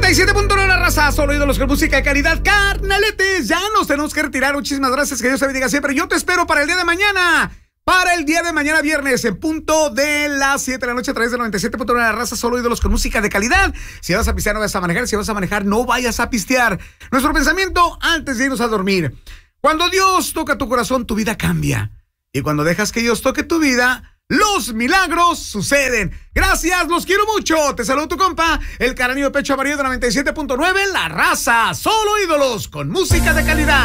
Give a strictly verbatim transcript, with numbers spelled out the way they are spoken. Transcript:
noventa y siete punto nueve la raza, solo ídolos con música de calidad. Carnaletes, ya nos tenemos que retirar. Muchísimas gracias, que Dios te bendiga siempre. Yo te espero para el día de mañana. Para el día de mañana viernes, en punto de las siete de la noche, a través de noventa y siete punto nueve la raza, solo ídolos con música de calidad. Si vas a pistear, no vas a manejar. Si vas a manejar, no vayas a pistear. Nuestro pensamiento antes de irnos a dormir: cuando Dios toca tu corazón, tu vida cambia. Y cuando dejas que Dios toque tu vida, los milagros suceden. Gracias, los quiero mucho. Te saludo tu compa, el Caranillo de Pecho Amarillo de noventa y siete punto nueve, la raza, solo ídolos con música de calidad.